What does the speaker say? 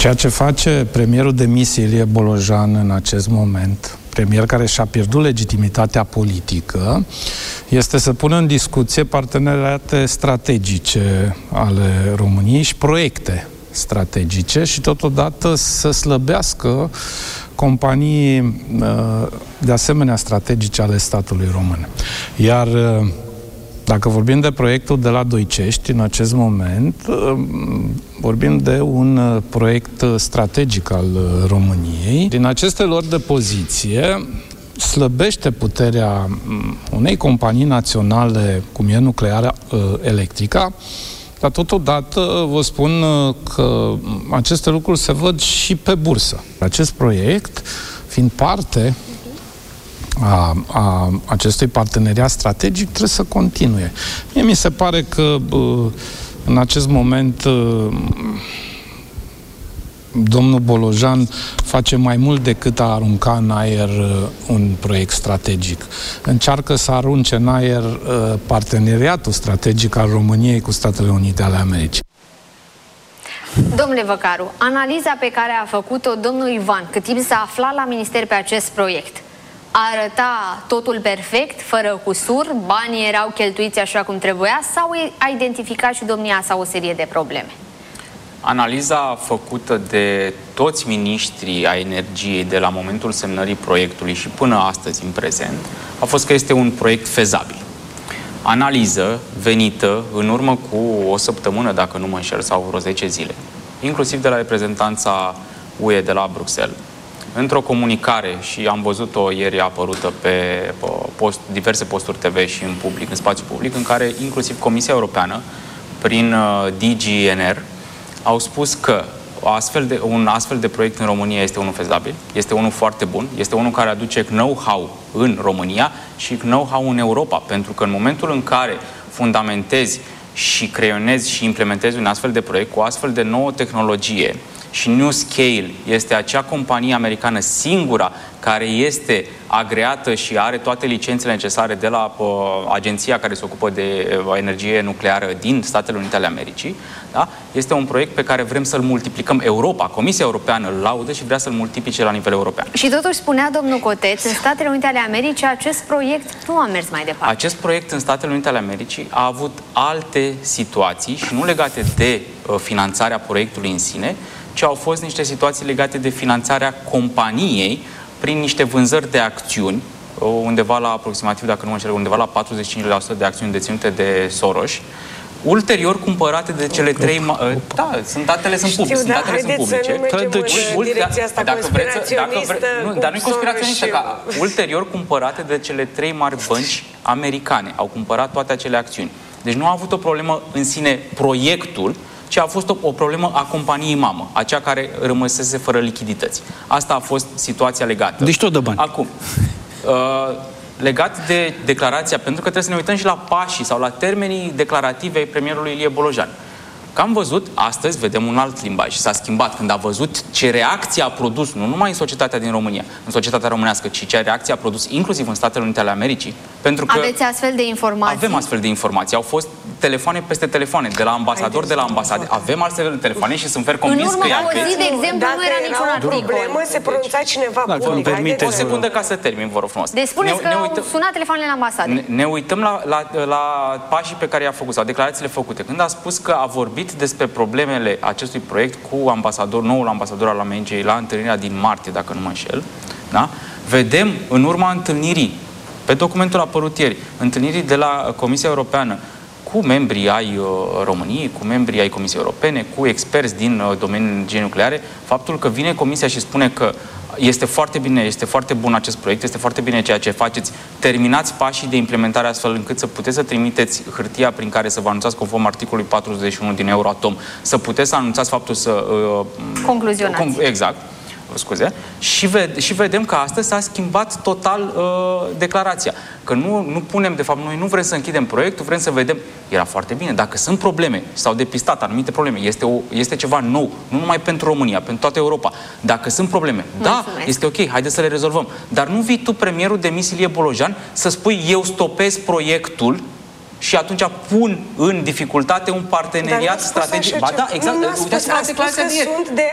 Ceea ce face premierul de misie Ilie Bolojan în acest moment, premier care și-a pierdut legitimitatea politică, este să pună în discuție parteneriate strategice ale României și proiecte strategice și totodată să slăbească companii de asemenea strategice ale statului român. Iar dacă vorbim de proiectul de la Doicești, în acest moment, vorbim de un proiect strategic al României. Din aceste lor de poziție, slăbește puterea unei companii naționale, cum e Nuclearea Electrica, dar totodată vă spun că aceste lucruri se văd și pe bursă. Acest proiect, fiind parte a acestui parteneriat strategic, trebuie să continue. Mie mi se pare că în acest moment domnul Bolojan face mai mult decât a arunca în aer un proiect strategic. Încearcă să arunce în aer parteneriatul strategic al României cu Statele Unite ale Americii. Domnule Văcaru, analiza pe care a făcut-o domnul Ivan, cât timp s-a aflat la minister pe acest proiect, arăta totul perfect, fără cusur, banii erau cheltuiți așa cum trebuia sau a identificat și domnia sa o serie de probleme? Analiza făcută de toți miniștrii a energiei de la momentul semnării proiectului și până astăzi în prezent a fost că este un proiect fezabil. Analiză venită în urmă cu o săptămână, dacă nu mă înșel, sau vreo 10 zile, inclusiv de la reprezentanța UE de la Bruxelles, într-o comunicare, și am văzut-o ieri apărută pe diverse posturi TV și în public, în spațiu public, în care inclusiv Comisia Europeană, prin DGNR, au spus că un astfel de proiect în România este unul fezabil, este unul foarte bun, este unul care aduce know-how în România și know-how în Europa, pentru că în momentul în care fundamentezi și creionezi și implementezi un astfel de proiect cu o astfel de nouă tehnologie, și New Scale este acea companie americană singura care este agreată și are toate licențele necesare de la agenția care se ocupă de energie nucleară din Statele Unite ale Americii, da? Este un proiect pe care vrem să-l multiplicăm. Europa, Comisia Europeană îl laudă și vrea să-l multiplice la nivel european. Și totuși spunea domnul Coteț, în Statele Unite ale Americii acest proiect nu a mers mai departe. Acest proiect în Statele Unite ale Americii a avut alte situații și nu legate de finanțarea proiectului în sine, ci au fost niște situații legate de finanțarea companiei prin niște vânzări de acțiuni, undeva la aproximativ, dacă nu mă înșel, undeva la 45% de acțiuni deținute de Soros, ulterior cumpărate de cele trei... Da, datele sunt publice. Știu, dar haideți să nu mergem în direcția asta conspiraționistă. Dar nu-i conspiraționistă, ca ulterior cumpărate de cele trei mari bănci americane. Au cumpărat toate acele acțiuni. Deci nu a avut o problemă în sine proiectul, ci a fost o problemă a companiei mamă, acea care rămăsese fără lichidități. Asta a fost situația legată. Deci tot de bani. Acum, legat de declarația, pentru că trebuie să ne uităm și la pașii sau la termenii declarative ai premierului Ilie Bolojan. Că am văzut, astăzi vedem un alt limbaj. S-a schimbat când a văzut ce reacție a produs, nu numai în societatea din România, în societatea românească, ci ce reacție a produs inclusiv în Statele Unite ale Americii. Pentru că aveți astfel de informații? Avem astfel de informații. Au fost telefoane peste telefoane, de la ambasador, de la ambasade. Avem astfel de telefoane și sunt fer convins că ea... În urmă zi, de exemplu, nu era niciun articol. Se pronunța cineva public. O secundă ca să termin, vă rog frumos. Deci spuneți că au sunat telefoanele la ambasade. Ne uităm la pașii pe care i-a făcut, sau declarațiile făcute. Când a spus că a vorbit despre problemele acestui proiect cu noul ambasador al Americii la întâlnirea din martie, dacă nu mă înșel, da? Vedem în urma întâlnirii, pe documentul apărut ieri, întâlnirii de la Comisia Europeană cu membrii ai României, cu membrii ai Comisiei Europene, cu experți din domeniul energiei nucleare, faptul că vine Comisia și spune că este foarte bine, este foarte bun acest proiect, este foarte bine ceea ce faceți, terminați pașii de implementare astfel încât să puteți să trimiteți hârtia prin care să vă anunțați conform articolului 41 din Euratom, să puteți să anunțați faptul să... concluzionați. Exact. Scuze. Și vedem că astăzi s-a schimbat total declarația. Că nu punem, de fapt, noi nu vrem să închidem proiectul, vrem să vedem. Era foarte bine. Dacă sunt probleme, s-au depistat anumite probleme, este ceva nou, nu numai pentru România, pentru toată Europa. Dacă sunt probleme, da, este ok, haideți să le rezolvăm. Dar nu vii tu, premierul de misie Ilie Bolojan, să spui eu stopez proiectul și atunci pun în dificultate un parteneriat strategic. Ba da, exact. Uitați-vă la declarația de ieri.